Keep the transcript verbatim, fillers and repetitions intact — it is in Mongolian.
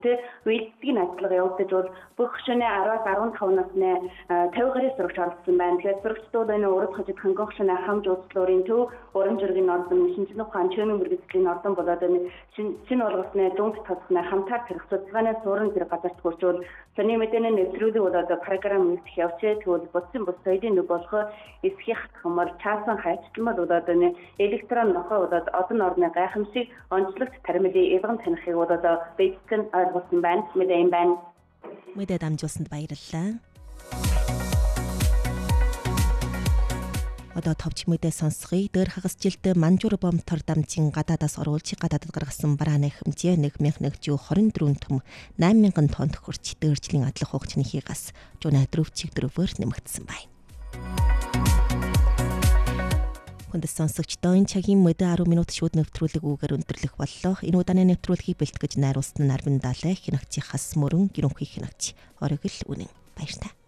үйлдвэрийн ажиллагаа явагдаж бол бүх шөнө араас арван таван насны тавин гаруй сурагч оролцсон байна. Тэгэхээр сурагчдууд энэ урд хажид хөнгөн шөнө хамж уучлалын төв уран зургийн ордон, шинжлэх ухаан, чөмийн мөргөцлийн ордон болоод энэ шинэ болгосны дунд тосгоны хамтаар тэрх судалгааны суурин зэрэг газарт хүрчүүл сони мэдээний нэвтрүүлэг болоод програм нэгдэх явцээ тэгвэл бодсон бус соёлын нэг болох эсхийх хамар чаасан хайчталмал болоод энэ электрон нохой болоод одон орны гайхамшиг онцлогт таримлын илгэн танихыг болоод бэдгэн ойлгуулсан байна. Мэдээ юм байна. Мэдээ дамжуулсанд баярлалаа. Одоо товч мэдээ сонсгоё. Дээр хагас жилд Манжуур бомтор дамжин гадаадаас оруулж гадаадд гаргасан барааны хэмжээ нэг мянган хорин дөрвөн том найман мянган тонн хүрч дээржлийн адлах хугацааны хигас жуна дөрөвчиг дөрөвөөр нэмэгдсэн байна. Хүндэс сонсогчдоо энэ цагийн мэдээ арван минут шууд нэвтрүүлэг үгээр өндөрлөх боллоо. Энэ удааны нэвтрүүлгийг бэлтгэж найруулсан нь Арвин Далай, хинэгчийн хас мөрөн, гэрөнхий хинэгч Оргил Үнэн. Баярлалаа.